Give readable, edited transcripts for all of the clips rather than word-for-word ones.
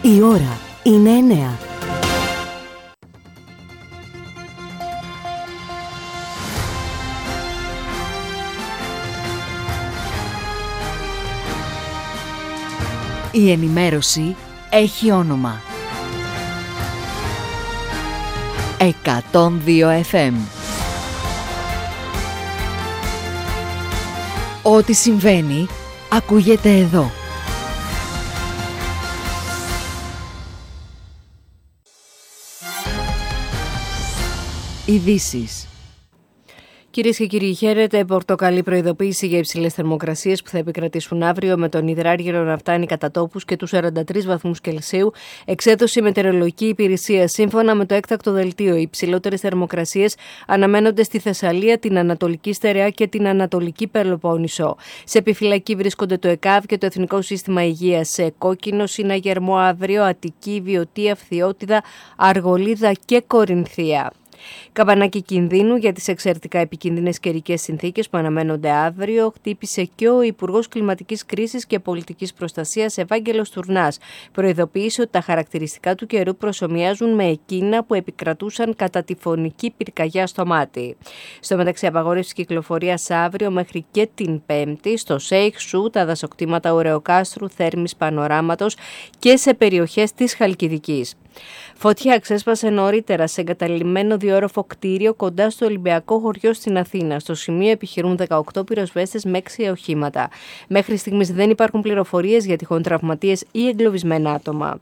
Η ώρα είναι 9. Η ενημέρωση έχει όνομα. 102 FM. Ό,τι συμβαίνει, ακούγεται εδώ. Ειδήσεις. Κυρίες και κύριοι, χαίρετε. Πορτοκαλί προειδοποίηση για υψηλές θερμοκρασίες που θα επικρατήσουν αύριο, με τον υδράργυρο να φτάνει κατά τόπους και τους 43 βαθμούς Κελσίου. Εξέδωσε η Μετεωρολογική Υπηρεσία. Σύμφωνα με το έκτακτο δελτίο, οι υψηλότερες θερμοκρασίες αναμένονται στη Θεσσαλία, την Ανατολική Στερεά και την Ανατολική Πελοπόννησο. Σε επιφυλακή βρίσκονται το ΕΚΑΒ και το Εθνικό Σύστημα Υγείας. Σε κόκκινο συναγερμό αύριο Αττική, Βιωτία, Φθιώτιδα, Αργολίδα και Κορινθία. Καμπανάκι κινδύνου για τις εξαιρετικά επικίνδυνες καιρικές συνθήκες που αναμένονται αύριο χτύπησε και ο Υπουργός Κλιματικής Κρίσης και Πολιτικής Προστασίας Ευάγγελος Τουρνάς. Προειδοποίησε ότι τα χαρακτηριστικά του καιρού προσομοιάζουν με εκείνα που επικρατούσαν κατά τη φωνική πυρκαγιά στο Μάτι. Στο μεταξύ, απαγόρευση κυκλοφορίας αύριο μέχρι και την Πέμπτη στο Σέιχ Σου, τα δασοκτήματα Ουρεοκάστρου, Θέρμης, Πανοράματος και σε περιοχές της Χαλκιδικής. Φωτιά ξέσπασε νωρίτερα σε εγκαταλειμμένο διόροφο κτίριο κοντά στο Ολυμπιακό χωριό στην Αθήνα. Στο σημείο επιχειρούν 18 πυροσβέστες με 6 οχήματα. Μέχρι στιγμής δεν υπάρχουν πληροφορίες για τυχόν τραυματίες ή εγκλωβισμένα άτομα.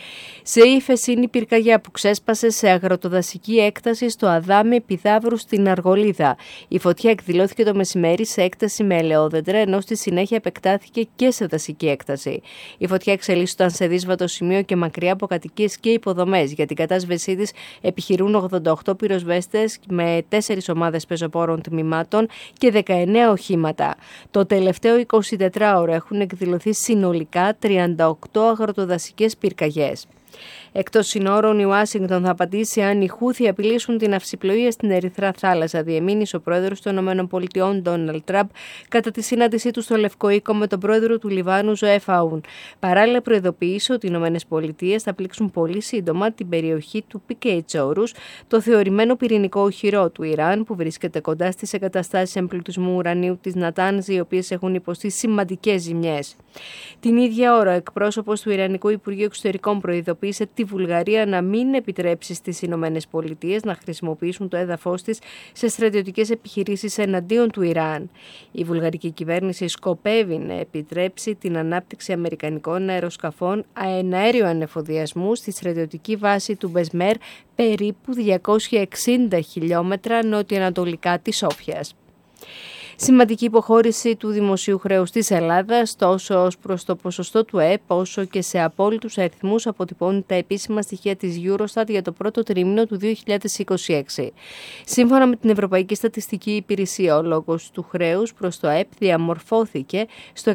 Σε ύφεση πυρκαγιά που ξέσπασε σε αγροτοδασική έκταση στο Αδάμι Πιδαύρου στην Αργολίδα. Η φωτιά εκδηλώθηκε το μεσημέρι σε έκταση με ελαιόδεντρα, ενώ στη συνέχεια επεκτάθηκε και σε δασική έκταση. Η φωτιά εξελίσσονταν σε δύσβατο σημείο και μακριά από κατοικίες και υποδομές. Για την κατάσβεσή της επιχειρούν 88 πυροσβέστες με 4 ομάδες πεζοπόρων τμήματων και 19 οχήματα. Το τελευταίο 24ωρο έχουν εκδηλωθεί συνολικά 38 αγροτοδασικές πυρκαγιές. Εκτός συνόρων, η Ουάσιγκτον θα απαντήσει αν οι Χούθι απειλήσουν την αυσιπλοεία στην Ερυθρά Θάλασσα, διεμήνυσε ο πρόεδρος των ΗΠΑ, Ντόναλντ Τραμπ, κατά τη συνάντησή του στο Λευκό Οίκο με τον πρόεδρο του Λιβάνου, Ζωέφ Αούν. Παράλληλα, προειδοποίησε ότι οι ΗΠΑ θα πλήξουν πολύ σύντομα την περιοχή του Πικέιτσόρους, το θεωρημένο πυρηνικό οχυρό του Ιράν, που βρίσκεται κοντά στις εγκαταστάσεις εμπλουτισμού ουρανίου της Νατάνζ, οι οποίες έχουν υποστεί σημαντικές ζημιές. Την ίδια ώρα, ο εκπρόσωπος του Ιρανικού Υπουργείου Εξωτερικών προειδοποίησε τη Βουλγαρία να μην επιτρέψει στις Ηνωμένες Πολιτείες να χρησιμοποιήσουν το έδαφος της σε στρατιωτικές επιχειρήσεις εναντίον του Ιράν. Η βουλγαρική κυβέρνηση σκοπεύει να επιτρέψει την ανάπτυξη αμερικανικών αεροσκαφών αεναέριου ανεφοδιασμού στη στρατιωτική βάση του Μπεσμέρ, περίπου 260 χιλιόμετρα νοτιοανατολικά της Σόφιας. Σημαντική υποχώρηση του δημοσίου χρέους της Ελλάδας, τόσο ως προς το ποσοστό του ΕΠ, όσο και σε απόλυτους αριθμούς, αποτυπώνουν τα επίσημα στοιχεία της Eurostat για το πρώτο τρίμηνο του 2026. Σύμφωνα με την Ευρωπαϊκή Στατιστική Υπηρεσία, ο λόγος του χρέους προς το ΕΠ διαμορφώθηκε στο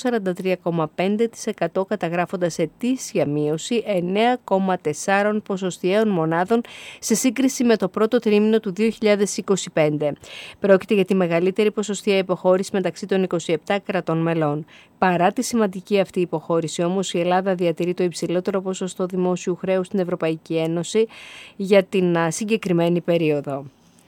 143,5%, καταγράφοντας ετήσια μείωση 9,4 ποσοστιαίων μονάδων σε σύγκριση με το πρώτο τρίμηνο του 2025. Πρόκειται για τη μεγαλύτερη ποσοστιαία υποχώρηση μεταξύ των 27 κρατών μελών. Παρά τη σημαντική αυτή υποχώρηση, όμως, η Ελλάδα διατηρεί το υψηλότερο ποσοστό δημόσιου χρέους στην Ευρωπαϊκή Ένωση για την συγκεκριμένη περίοδο.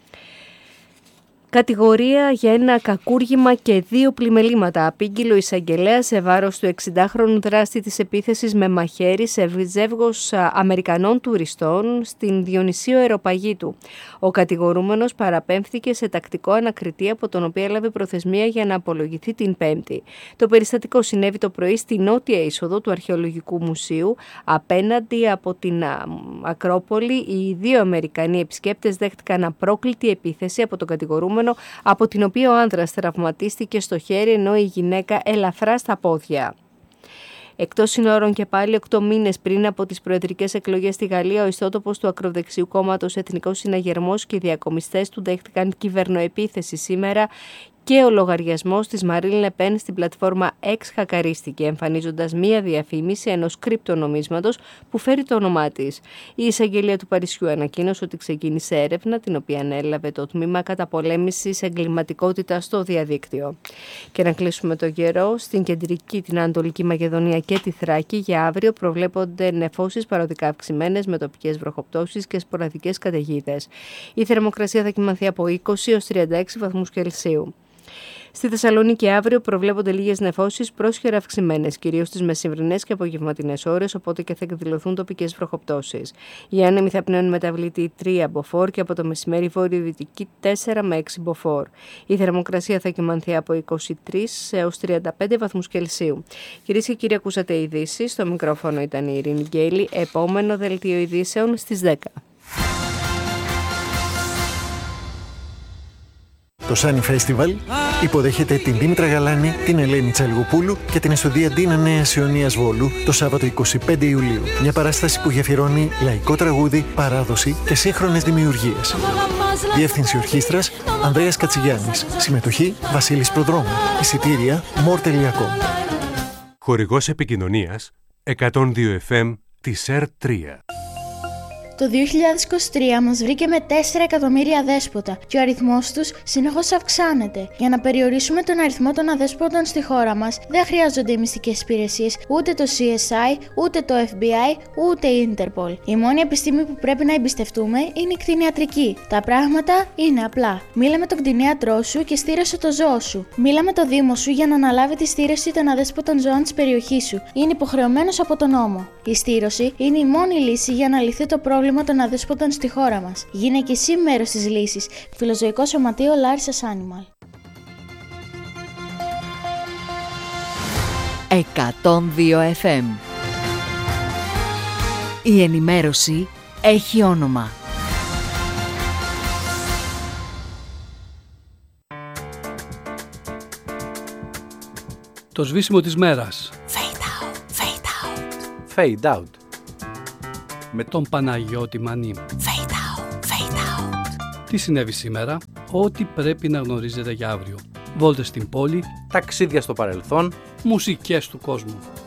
Κατηγορία για ένα κακούργημα και 2 πλημελήματα. Απήγγειλε ο εισαγγελέας σε βάρος του 60χρονου δράστη της επίθεσης με μαχαίρι σε ζεύγος Αμερικανών τουριστών στην Διονυσίου Αεροπαγήτου. Ο κατηγορούμενος παραπέμφθηκε σε τακτικό ανακριτή, από τον οποίο έλαβε προθεσμία για να απολογηθεί την Πέμπτη. Το περιστατικό συνέβη το πρωί στη νότια είσοδο του Αρχαιολογικού Μουσείου. Απέναντι από την Ακρόπολη, οι 2 Αμερικανοί επισκέπτες δέχτηκαν απρόκλητη επίθεση από τον κατηγορούμενο, από την οποία ο άνδρας τραυματίστηκε στο χέρι, ενώ η γυναίκα ελαφρά στα πόδια. Εκτός συνόρων και πάλι, 8 μήνες πριν από τις προεδρικές εκλογές στη Γαλλία, ο ιστότοπος του ακροδεξιού κόμματος Εθνικός Συναγερμός και οι διακομιστές του δέχτηκαν κυβερνοεπίθεση σήμερα και ο λογαριασμός της Μαρίν Le Pen στην πλατφόρμα X χακαρίστηκε, εμφανίζοντας μία διαφήμιση ενός κρυπτονομίσματος που φέρει το όνομά της. Η εισαγγελία του Παρισιού ανακοίνωσε ότι ξεκίνησε έρευνα, την οποία ανέλαβε το τμήμα καταπολέμησης εγκληματικότητας στο διαδίκτυο. Και να κλείσουμε το καιρό, στην κεντρική, την Ανατολική Μακεδονία και τη Θράκη για αύριο προβλέπονται νεφώσεις παροδικά αυξημένες με τοπικές βροχοπτώσεις και σποραδικές καταιγίδες. Η θερμοκρασία θα κυμανθεί από 20 έως 36 βαθμούς Κελσίου. Στη Θεσσαλονίκη αύριο προβλέπονται λίγες νεφώσεις πρόσχερα αυξημένες, κυρίως στις μεσημβρινές και απογευματινές ώρες, οπότε και θα εκδηλωθούν τοπικές βροχοπτώσεις. Οι άνεμοι θα πνέουν μεταβλητή 3 μποφόρ και από το μεσημέρι βορειοδυτική 4 με 6 μποφόρ. Η θερμοκρασία θα κυμανθεί από 23 έως 35 βαθμούς Κελσίου. Κυρίες και κύριοι, ακούσατε ειδήσεις. Στο μικρόφωνο ήταν η Ειρήνη Γκέιλη. Επόμενο δελτίο ειδήσεων στις 10. Το Sunny Festival υποδέχεται την Δήμητρα Γαλάνη, την Ελένη Τσαλιγοπούλου και την Εστοντία Νέας Ιωνίας Βόλου το Σάββατο 25 Ιουλίου. Μια παράσταση που γεφυρώνει λαϊκό τραγούδι, παράδοση και σύγχρονες δημιουργίες. Διεύθυνση ορχήστρας Ανδρέας Κατσιγιάννης. Συμμετοχή Βασίλης Προδρόμου. Εισιτήρια more.com. Χορηγός επικοινωνίας 102 FM της ΕΡΤ3. Το 2023 μας βρήκε με 4 εκατομμύρια αδέσποτα και ο αριθμός τους συνεχώς αυξάνεται. Για να περιορίσουμε τον αριθμό των αδέσποτων στη χώρα μας, δεν χρειάζονται οι μυστικές υπηρεσίες, ούτε το CSI, ούτε το FBI, ούτε η Interpol. Η μόνη επιστήμη που πρέπει να εμπιστευτούμε είναι η κτηνιατρική. Τα πράγματα είναι απλά. Μίλα με τον κτηνίατρό σου και στήρωσε το ζώο σου. Μίλα με το Δήμο σου για να αναλάβει τη στήρωση των αδέσποτων ζώων της περιοχής σου. Είναι υποχρεωμένος από τον νόμο. Η στήρωση είναι η μόνη λύση για να λυθεί το πρόβλημα των αδέσποτων στη χώρα μας. Γίνε και εσύ μέρος της λύσης. Φιλοζωικό Σωματείο Larissa's Animal. 102 FM. Η ενημέρωση έχει όνομα. Το σβήσιμο της μέρας. Fade out, fade out. Fade out. Με τον Παναγιώτη Μανή. Fade out, fade out. Τι συνέβη σήμερα? Ό,τι πρέπει να γνωρίζετε για αύριο. Βόλτες στην πόλη. Ταξίδια στο παρελθόν. Μουσικές του κόσμου.